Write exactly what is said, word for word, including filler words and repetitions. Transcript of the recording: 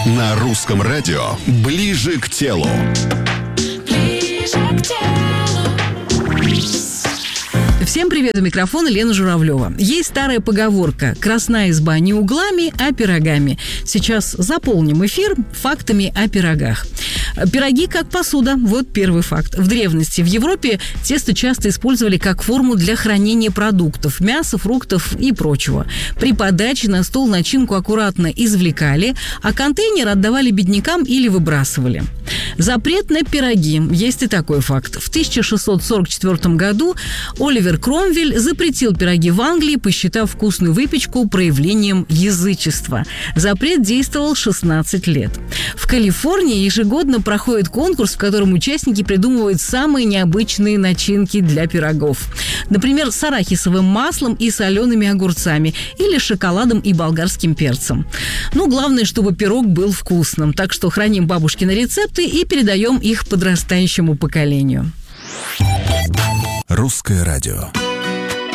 На русском радио «Ближе к телу». Всем привет, у микрофона Лена Журавлева. Есть старая поговорка: «Красная изба не углами, а пирогами». Сейчас заполним эфир фактами о пирогах. Пироги как посуда. Вот первый факт. В древности в Европе тесто часто использовали как форму для хранения продуктов – мяса, фруктов и прочего. При подаче на стол начинку аккуратно извлекали, а контейнер отдавали беднякам или выбрасывали. Запрет на пироги. Есть и такой факт. В тысяча шестьсот сорок четвёртом году Оливер Кромвель запретил пироги в Англии, посчитав вкусную выпечку проявлением язычества. Запрет действовал шестнадцать лет. В Калифорнии ежегодно проходит конкурс, в котором участники придумывают самые необычные начинки для пирогов. Например, с арахисовым маслом и солеными огурцами или шоколадом и болгарским перцем. Ну, главное, чтобы пирог был вкусным. Так что храним бабушкины рецепты и передаем их подрастающему поколению. Русское радио.